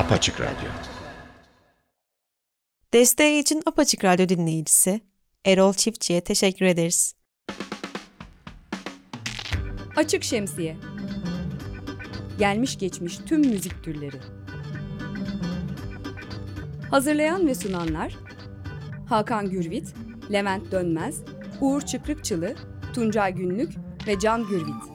Apaçık Radyo. Desteği için Apaçık Radyo dinleyicisi Erol Çiftçi'ye teşekkür ederiz. Açık Şemsiye. Gelmiş geçmiş tüm müzik türleri. Hazırlayan ve sunanlar Hakan Gürvit, Levent Dönmez, Uğur Çıkrıkçılı, Tuncay Günlük ve Can Gürvit.